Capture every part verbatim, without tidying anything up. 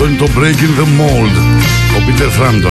Αυτό είναι το Breaking the Mold, ο Peter Frampton.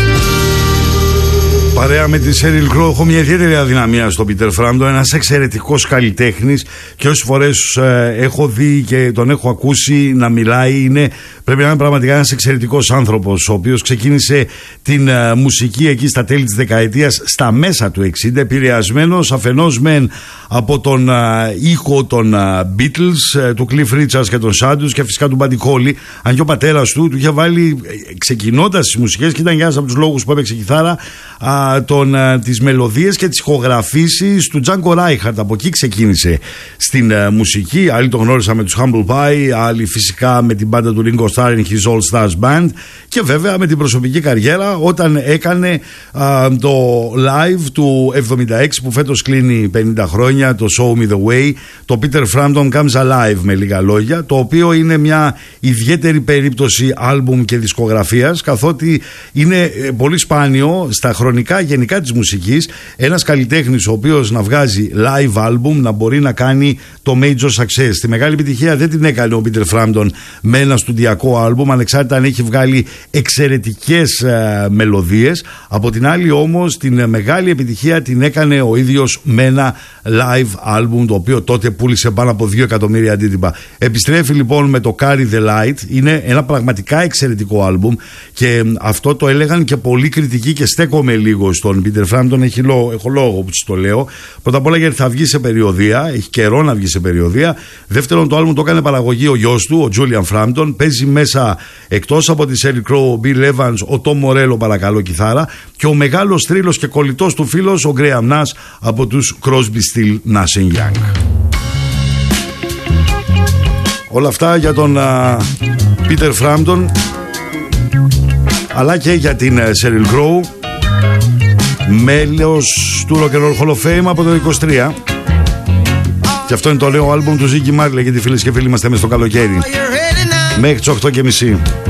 Παρέα με τη Sheryl Crow έχω μια ιδιαίτερη αδυναμία στον Peter Frampton, ένας εξαιρετικός καλλιτέχνης και όσες φορές ε, έχω δει και τον έχω ακούσει να μιλάει, είναι, πρέπει να είναι πραγματικά ένας εξαιρετικός άνθρωπος, ο οποίος ξεκίνησε την ε, μουσική εκεί στα τέλη της δεκαετίας, στα μέσα του εξήντα, επηρεασμένος αφενός μεν από τον ε, ήχο των ε, Beatles, ε, του Cliff Richards και των Shadows και φυσικά του Buddy Holly, αν και ο πατέρας του του είχε βάλει, ε, ξεκινώντας τις μουσικές, και ήταν ένας από τους λόγους που έπαιξε κιθάρα, α, τον, α, τις μελωδίες και τις ηχογραφήσεις του Django Reinhardt. Από εκεί ξεκίνησε στην α, μουσική. Άλλοι τον γνώρισαν με τους Humble Pie, άλλοι φυσικά με την μπάντα του Ringo Starr in his All Stars Band, και βέβαια με την προσωπική καριέρα όταν έκανε α, το live του εβδομήντα έξι που φέτος κλείνει πενήντα χρόνια, το Show Me The Way, το Peter Frampton Comes Alive, με λίγα λόγια, το οποίο είναι μια ιδιαίτερη περίπτωση άλμπουμ και δισκογραφίας, καθότι είναι ε, πολύ σπάνιο στα χρονικά γενικά της μουσικής ένας καλλιτέχνης ο οποίος να βγάζει live album να μπορεί να κάνει το major success. Τη μεγάλη επιτυχία δεν την έκανε ο Peter Frampton με ένα στουντιακό album, ανεξάρτητα αν έχει βγάλει εξαιρετικές ε, μελωδίες. Από την άλλη όμως την ε, μεγάλη επιτυχία την έκανε ο ίδιος με ένα live album, το οποίο τότε πούλησε πάνω από δύο εκατομμύρια αντίτυπα. Επιστρέφει λοιπόν με το Carry the Light, είναι ένα πραγματικά εξαιρετικό album και αυτό το έλεγαν και πολλοί κριτικοί, και στέκομαι λίγο στον Peter Frampton, έχει λόγο, έχω λόγο που το λέω. Πρώτα απ' όλα γιατί θα βγει σε περιοδεία, έχει καιρό να βγει σε περιοδεία. Δεύτερον, το άλμπουμ το έκανε παραγωγή ο γιος του, ο Julian Frampton. Παίζει μέσα, εκτός από τη Sheryl Crow, ο Bill Evans, ο Tom Morello, παρακαλώ, κιθάρα, και ο μεγάλος θρύλος και κολλητός του φίλος, ο Graham Nash από τους Crosby, Still, Nash and Young. Όλα αυτά για τον uh, Peter Frampton, αλλά και για την uh, Sheryl Crow, μέλος του Rock and Roll Hall of Fame από το είκοσι τρία. Και αυτό είναι το νέο άλμπουμ του Ziggy Marley, γιατί φίλες και φίλοι είμαστε μες στο καλοκαίρι μέχρι τις οκτώ και μισή.